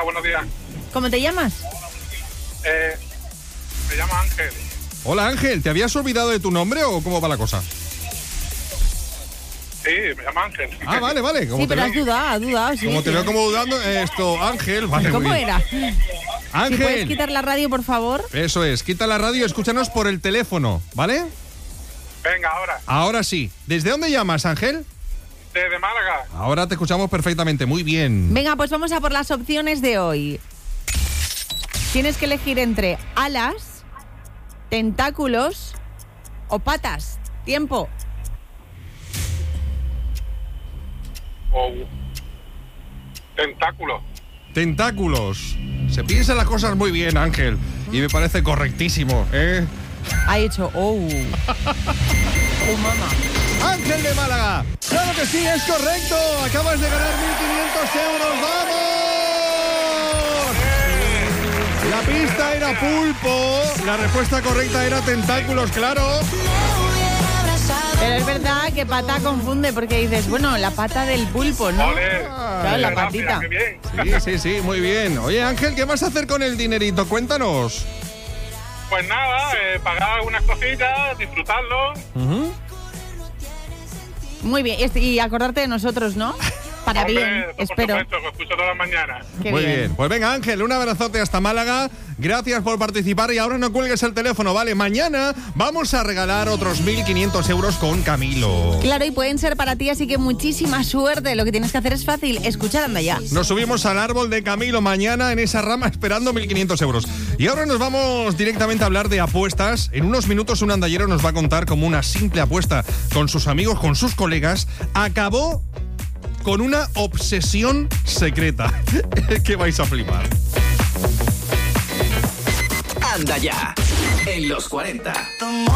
Buenos días. ¿Cómo te llamas? Me llamo Ángel. Hola Ángel, ¿te habías olvidado de tu nombre o cómo va la cosa? Sí, me llamo Ángel. Ah, vale. Sí, pero has dudado. Sí, Como te veo como dudando, Ángel, vale. ¿Cómo muy bien. era? Ángel. Si puedes quitar la radio, por favor. Eso es, quita la radio y escúchanos por el teléfono, ¿vale? Venga, ahora. Ahora sí. ¿Desde dónde llamas, Ángel? Desde Málaga. Ahora te escuchamos perfectamente, muy bien. Venga, pues vamos a por las opciones de hoy. Tienes que elegir entre alas, tentáculos o patas. Tiempo. O tentáculo. Tentáculos. Se piensan las cosas muy bien, Ángel. Y me parece correctísimo, ¿eh? Ha hecho mamá. Ángel de Málaga. Claro que sí, es correcto. Acabas de ganar 1.500 euros. ¡Vamos! La pista era pulpo. La respuesta correcta era tentáculos, claro. Pero es verdad que pata confunde porque dices, bueno, la pata del pulpo, ¿no? Ole. Claro, la Gracias, patita. qué bien. Sí, muy bien. Oye, Ángel, ¿qué vas a hacer con el dinerito? Cuéntanos. Pues nada, pagar algunas cositas, disfrutarlo. Muy bien, y acordarte de nosotros, ¿no? Para Hombre, bien, por espero. supuesto, que escucho todas las mañanas. Qué Muy bien. Pues venga, Ángel, un abrazote hasta Málaga. Gracias por participar y ahora no cuelgues el teléfono, ¿vale? Mañana vamos a regalar otros 1.500 euros con Camilo. Claro, y pueden ser para ti, así que muchísima suerte. Lo que tienes que hacer es fácil, escuchar Anda Ya. Nos subimos al árbol de Camilo mañana en esa rama esperando 1.500 euros. Y ahora nos vamos directamente a hablar de apuestas. En unos minutos un andallero nos va a contar cómo una simple apuesta con sus amigos, con sus colegas, acabó con una obsesión secreta. Que vais a flipar. Anda Ya, en los 40.